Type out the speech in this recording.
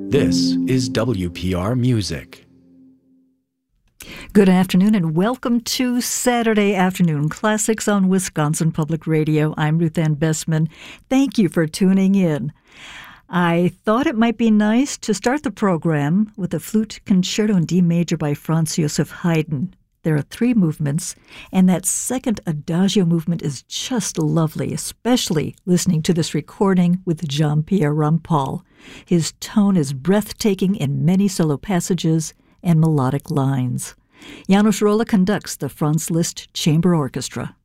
This is WPR Music. Good afternoon and welcome to Saturday Afternoon Classics on Wisconsin Public Radio. I'm Ruth Ann Bessman. Thank you for tuning in. I thought it might be nice to start the program with a flute concerto in D major by Franz Joseph Haydn. There are 3 movements, and that second adagio movement is just lovely, especially listening to this recording with Jean-Pierre Rampal. His tone is breathtaking in many solo passages and melodic lines. Janos Rolla conducts the Franz Liszt Chamber Orchestra.